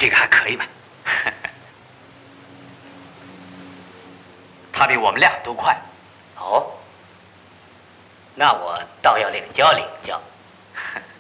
这个还可以吗？ 他比我们俩都快。 哦，那我倒要领教领教。